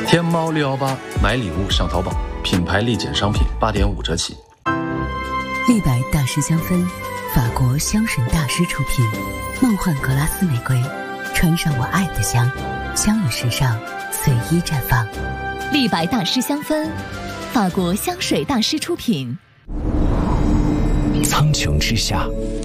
天猫618买礼物上淘宝，品牌立减商品8.5折起。 立白大师香氛，法国香水大师出品，梦幻格拉斯玫瑰，穿上我爱的香，香与时尚随意绽放。 立白大师香氛，法国香水大师出品。 苍穹之下，